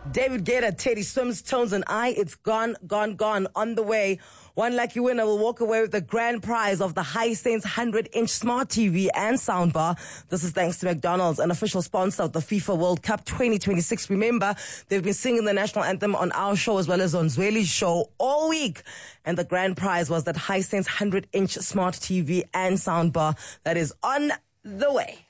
David Guetta, Teddy Swims, Tones and I. It's gone. On the way. One lucky winner will walk away with the grand prize of the Hisense 100-inch smart TV and soundbar. This is thanks to McDonald's, an official sponsor of the FIFA World Cup 2026. Remember, they've been singing the national anthem on our show as well as on Zweli's show all week. And the grand prize was that Hisense 100-inch smart TV and soundbar that is on the way.